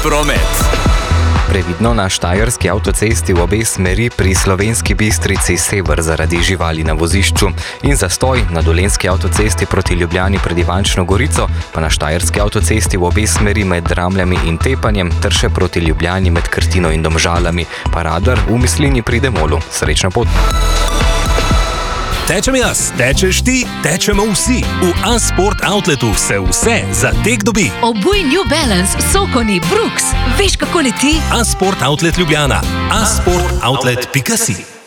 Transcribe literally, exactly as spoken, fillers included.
promet. Previdno na štajerski avtocesti v obe smeri pri Slovenski Bistrici sever zaradi živali na vozišču in zastoj na Dolenjski avtocesti proti Ljubljani pred Ivančno Gorico, pa na štajerski avtocesti v obe smeri med Dramljami in Tepanjem ter še proti Ljubljani med Krtino in Domžalami, pa radar v Mislinji pri Demolu. Srečna pot! Tečem jaz, tečeš ti, tečemo vsi. V A-Sport Outletu se vse za tek dobi. Obuj New Balance, Sokoni, Brooks. Veš, kako leti? A-Sport Outlet Ljubljana. a sport outlet pika si